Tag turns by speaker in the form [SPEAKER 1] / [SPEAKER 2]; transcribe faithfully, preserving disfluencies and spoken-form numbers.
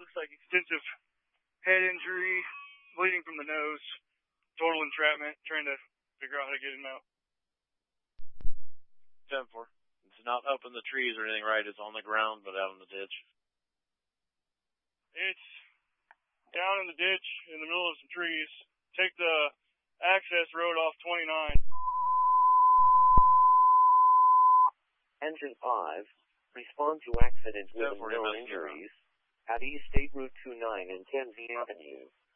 [SPEAKER 1] looks like extensive head injury, bleeding from the nose, total entrapment, trying to figure out how to get him out.
[SPEAKER 2] ten four. It's not up in the trees or anything, right? It's on the ground, but out in the ditch.
[SPEAKER 1] It's down in the ditch in the middle of some trees. Take the access road off twenty-nine.
[SPEAKER 3] Engine five, respond to accident with known injuries at East State Route twenty-nine and Tennessee Avenue.